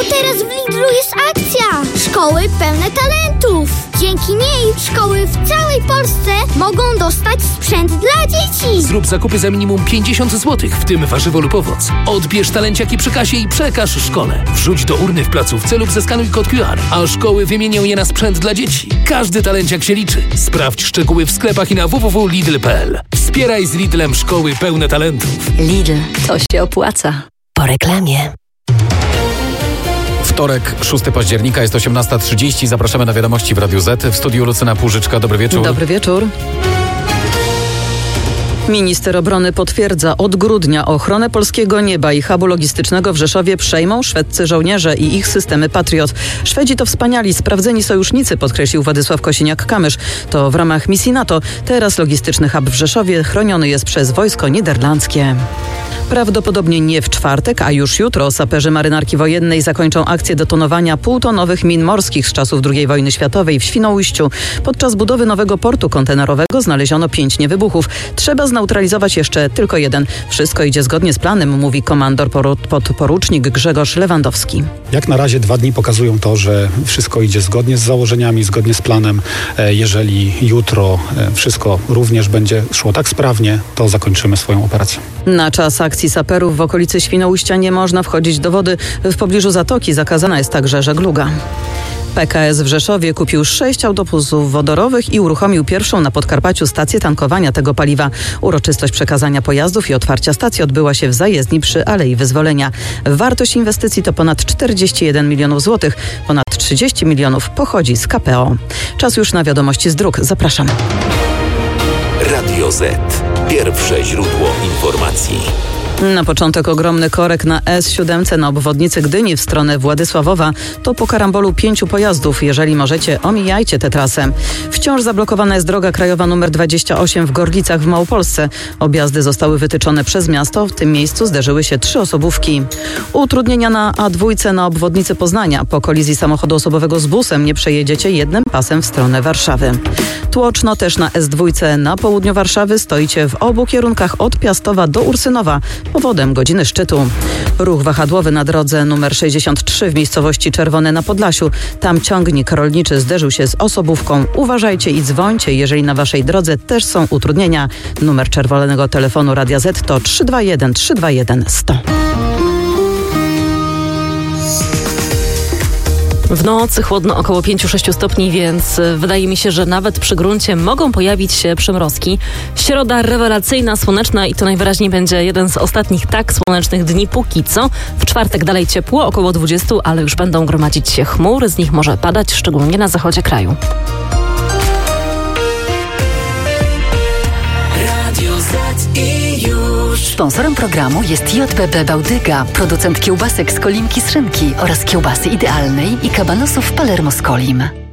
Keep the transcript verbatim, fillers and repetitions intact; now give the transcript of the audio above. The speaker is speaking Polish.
Teraz w Lidlu jest akcja! Szkoły pełne talentów! Dzięki niej szkoły w całej Polsce mogą dostać sprzęt dla dzieci! Zrób zakupy za minimum pięćdziesiąt złotych, w tym warzywo lub owoc. Odbierz talenciaki przy kasie i przekaż szkole. Wrzuć do urny w placówce lub zeskanuj kod Q R, a szkoły wymienią je na sprzęt dla dzieci. Każdy talenciak się liczy. Sprawdź szczegóły w sklepach i na w w w kropka lidl kropka p l. Wspieraj z Lidlem szkoły pełne talentów. Lidl, to się opłaca. Po reklamie. Wtorek, szóstego października, jest osiemnasta trzydzieści. Zapraszamy na wiadomości w Radiu Z. W studiu Lucyna Płużyczka. Dobry wieczór. Dobry wieczór. Minister obrony potwierdza, od grudnia ochronę polskiego nieba i hubu logistycznego w Rzeszowie przejmą szwedzcy żołnierze i ich systemy Patriot. Szwedzi to wspaniali, sprawdzeni sojusznicy, podkreślił Władysław Kosiniak-Kamysz. To w ramach misji NATO. Teraz logistyczny hub w Rzeszowie chroniony jest przez wojsko niderlandzkie. Prawdopodobnie nie w czwartek, a już jutro saperzy marynarki wojennej zakończą akcję detonowania półtonowych min morskich z czasów drugiej wojny światowej w Świnoujściu. Podczas budowy nowego portu kontenerowego znaleziono pięć niewybuchów. Trzeba zneutralizować jeszcze tylko jeden. Wszystko idzie zgodnie z planem, mówi komandor podporucznik Grzegorz Lewandowski. Jak na razie dwa dni pokazują to, że wszystko idzie zgodnie z założeniami, zgodnie z planem. Jeżeli jutro wszystko również będzie szło tak sprawnie, to zakończymy swoją operację. Na czas akcji saperów w okolicy Świnoujścia nie można wchodzić do wody. W pobliżu zatoki zakazana jest także żegluga. P K S w Rzeszowie kupił sześć autobusów wodorowych i uruchomił pierwszą na Podkarpaciu stację tankowania tego paliwa. Uroczystość przekazania pojazdów i otwarcia stacji odbyła się w zajezdni przy Alei Wyzwolenia. Wartość inwestycji to ponad czterdzieści jeden milionów złotych. Ponad trzydzieści milionów pochodzi z K P O. Czas już na wiadomości z dróg. Zapraszam. Radio Z. Pierwsze źródło informacji. Na początek ogromny korek na S siedem na obwodnicy Gdyni w stronę Władysławowa. To po karambolu pięciu pojazdów. Jeżeli możecie, omijajcie tę trasę. Wciąż zablokowana jest droga krajowa numer dwadzieścia osiem w Gorlicach w Małopolsce. Objazdy zostały wytyczone przez miasto. W tym miejscu zderzyły się trzy osobówki. Utrudnienia na A dwa na obwodnicy Poznania. Po kolizji samochodu osobowego z busem nie przejedziecie jednym pasem w stronę Warszawy. Tłoczno też na S dwa na południu Warszawy. Stoicie w obu kierunkach od Piastowa do Ursynowa. Powodem godziny szczytu. Ruch wahadłowy na drodze numer sześćdziesiąt trzy w miejscowości Czerwone na Podlasiu. Tam ciągnik rolniczy zderzył się z osobówką. Uważajcie i dzwońcie, jeżeli na waszej drodze też są utrudnienia. Numer czerwonego telefonu Radia Z to trzy dwa jeden trzy dwa jeden sto. W nocy chłodno około pięć do sześciu stopni, więc wydaje mi się, że nawet przy gruncie mogą pojawić się przymrozki. Środa rewelacyjna, słoneczna i to najwyraźniej będzie jeden z ostatnich tak słonecznych dni póki co. W czwartek dalej ciepło, około dwudziestu, ale już będą gromadzić się chmury, z nich może padać, szczególnie na zachodzie kraju. Sponsorem programu jest J B B Bałtyka, producent kiełbasek z Kolimki z szynki oraz kiełbasy idealnej i kabanosów Palermo z Kolim.